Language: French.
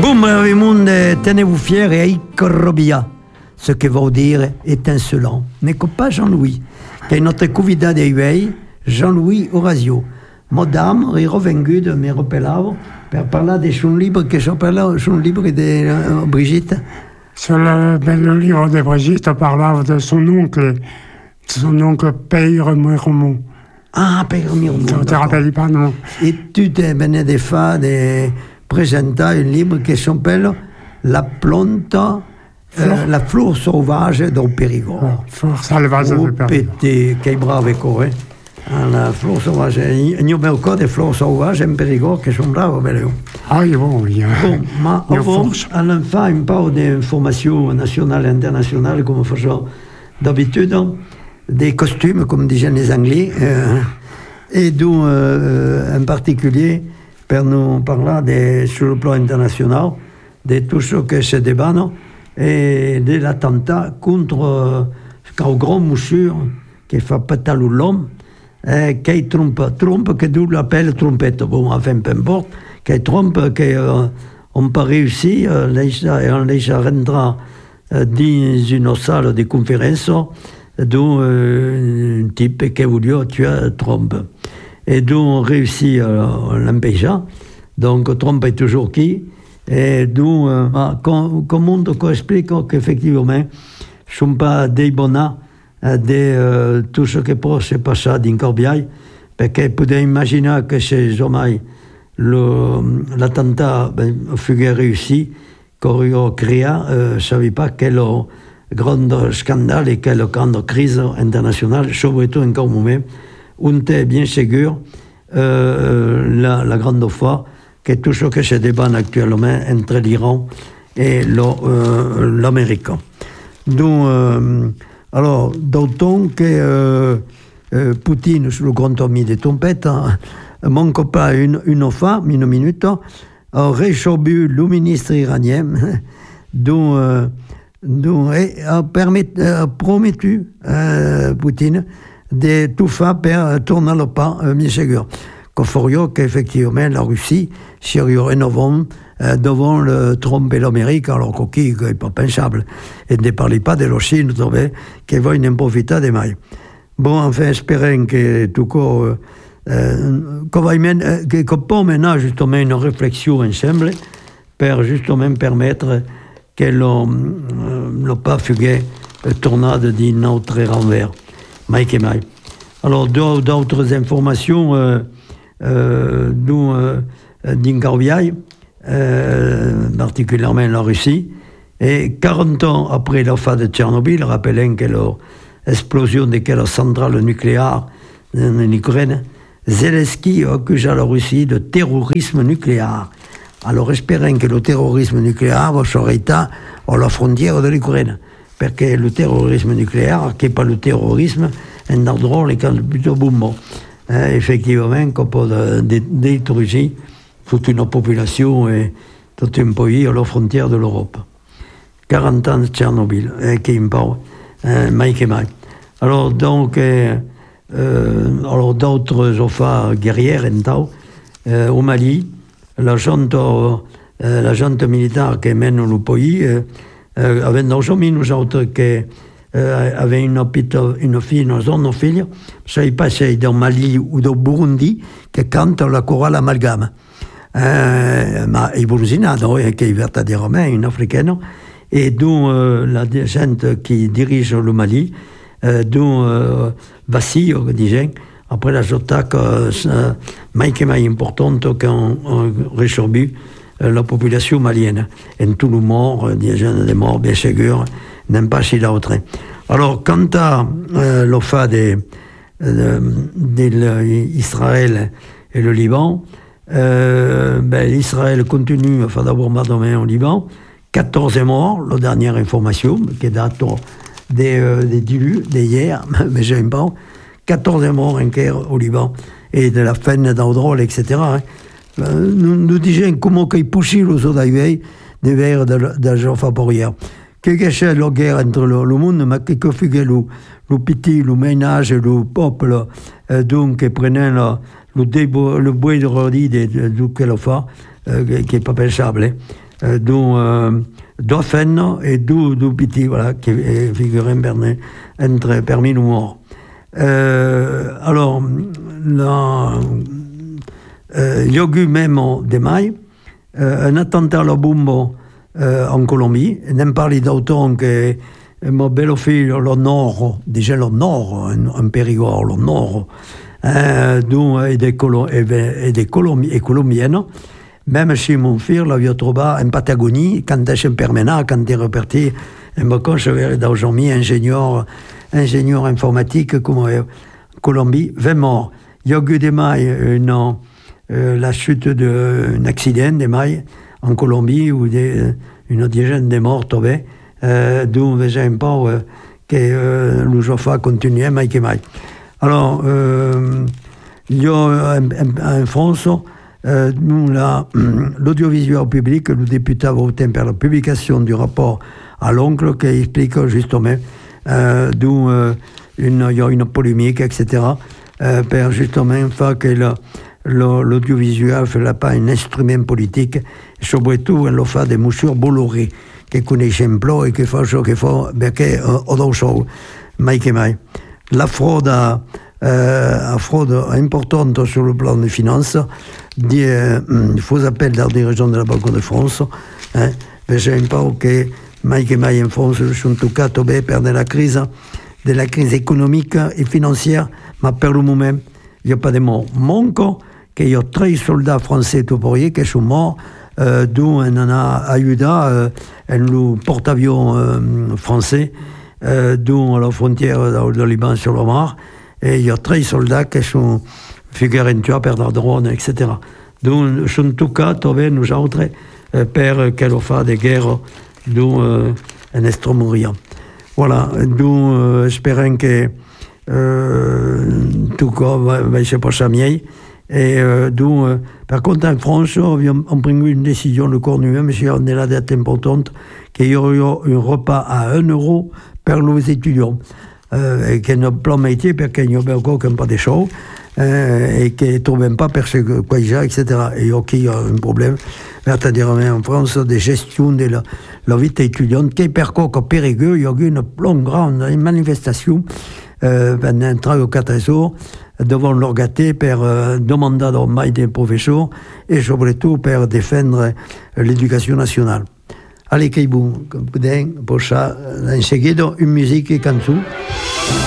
Boum, monde, tenez-vous fiers et Icorrobia. Ce que veut dire étincelant. N'est pas Jean-Louis, qui est notre convidat d'aujourd'hui, Jean-Louis Orazio. Madame est revenue de mes repelaves pour parler de son livre que je parle, son livre de Brigitte. Sur le livre de Brigitte, on parlait de son oncle Père Mirmont. Ah, Père Mirmont. Tu ne te rappelles pas, non? Et tu te venais de faire de présenter un livre qui s'appelle La plante, la fleur sauvage du Périgord. Fleur sauvage du Périgord. Petit, che bravo corre. La fleur sauvage. Io mi ricordo di fleur sauvage in Périgord che sono bravo per io. Ah, bon, il y a. Bon, ma avant, on fait un peu d'informations nationales et internationales, comme faisons d'habitude, des costumes, comme disaient les Anglais, et d'où, en particulier, pour nous parler sur le plan international, de tout ce que se débat, et de l'attentat contre un grand monsieur qui fait péter l'homme, qui trompe, que d'où l'appelle trompette. Bon, enfin, peu importe, qui trompe, qu'on n'a pas réussi, on les rentrera dans une salle de conférence, d'où un type qui voulait tuer Trump. Et d'où on réussit à l'empêcher. Donc, Trump est toujours qui. Et d'où, comme on explique qu'effectivement, ne sont pas des bonnats de tout ce qui peut se passer dans Corbiaille, parce que vous pouvez imaginer que c'est jamais l'attentat fut réussi, qu'on a créé, je ne savais pas quel grand scandale et quelle grande crise internationale, surtout en ce moment, on est bien sûr la grande fois que tout ce qui se débat actuellement entre l'Iran et l'Amérique. Donc, alors, d'autant que Poutine, sur le grand ami des trompettes, manque pas une fois, une minute, a réchauffé le ministre iranien, dont a promis Poutine de tout faire pour tourner le pas, bien sûr. Qu'il faudrait qu'effectivement la Russie serait rénovée devant le Trump et l'Amérique, alors qu'il n'est pas pensable. Et ne parlez pas de la Chine, qui va en profiter des mailles. Bon, enfin, espérons que tout cas, qu'on peut mener justement une réflexion ensemble pour justement permettre que le pas fugué tournade d'une autre renvers. Mike et Mike. Alors, d'autres informations, nous, d'Ingarbiaï, particulièrement la Russie, et 40 ans après la fin de Tchernobyl, rappelons que l'explosion de la centrale nucléaire en Ukraine, Zelensky accuse la Russie de terrorisme nucléaire. Alors, espérons que le terrorisme nucléaire va s'arrêter à la frontière de l'Ukraine. Parce que le terrorisme nucléaire, qui n'est pas le terrorisme, est un drôle et quand plutôt boum. Effectivement, qu'on peut détruire toute une population et tout un pays à la frontière de l'Europe. 40 ans de Tchernobyl, qui me parle, Mike et Mike. Alors, donc, alors d'autres affaires guerrières, au Mali, la junte militaire qui mène le pays, avec aujourd'hui nous autres qui avait une fille, une zone fille, je ne sais pas si c'est dans Mali ou dans Burundi, qui cante la chorale amalgame. Ma evoluzinado, qui est vertaderement une africaine, et dont la gente qui dirige le Mali, dont vacille, disons, après la attaque Mike importante qu'on réchauffé la population malienne. Et tout le monde, des jeunes des morts, bien sûr, n'aiment pas si d'autres. Alors, quant à le fait d'Israël et le Liban, Israël continue à faire des bombardements au Liban. 14 morts, la dernière information, qui date d'hier, mais j'aime pas. 14 morts en guerre au Liban, et de la fin d'Audrol, etc. Nous disions comment il poussait les autres des vers de gens favorisés. Que c'est la guerre entre le monde, mais que fait le petit, le ménage, le peuple, donc, qui prenait le bois de rodi de ce qu'elle fait, qui n'est pas pensable. dont Dauphin et du Petit, voilà, qui figuraient parmi nous morts. Alors, il y a eu même des mailles, un attentat à la bombe en Colombie, n'aime parler d'autant que mon bel fille, le nord, déjà le nord, un Périgord, le nord, d'où et des Colombiennes. Même chez mon fils, l'avait trouvé en Patagonie, quand il est permanent, quand il est reparti, je vais d'aujourd'hui ingénieur informatique comme Colombie, 20 morts. Il y a eu des mailles, la chute d'un accident des mailles en Colombie, où une dizaine de morts tombés, d'où on veut un peu que l'Ujofa continue à maille. Alors, il y a en France, nous, l'audiovisuel public, le député a voté pour la publication du rapport à l'oncle qui explique justement d'où il y a une polémique, etc. Pour justement faire que l'audiovisuel ne fait pas un instrument politique, et surtout, elle fait des moussures bollorées, qui connaissent un plan et qui font ce qu'il faut, perché d'autres choses, mai que mai. La fraude fraude importante sur le plan des finances, des faux appels d'un dirigeant de la Banque de France. J'ai un peu que mai en France sont toccati tombés per la crise économique et financière, mais pour le moment, il n'y a pas de morts. Manque qu'il y a 13 soldats français touriers qui sont morts, d'où on en a aidé un porte-avions français, d'où à la frontière de Liban sur le Mar, et il y a 13 soldats qui sont figurés tués par des drones, etc. Donc, sont tous cas tombés, nous autres, per qu'elle fait des guerres, d'où un Extrême-Orient. Voilà, d'où espérons que tout cas va se passer mieux. Et d'où, par contre, en France, on prend une décision le Cornu, mais si on est la date importante, qu'il y aurait un repas à 1 euro pour les étudiants. Et qu'il n'y a pas de métier, parce qu'il n'y a encore pas de choses, et qu'ils ne trouvent pas parce que quoi il y a, etc. Et il y a un problème, c'est-à-dire en France, de gestion de la vie étudiante, qui est per quoi périgueux, il y a eu une grande manifestation pendant 3 ou 4 jours devant l'orgaté pour demander au mail des professeurs et surtout pour défendre l'éducation nationale. Allez, Keibou, pour ça, en seguida, une musique et canzone.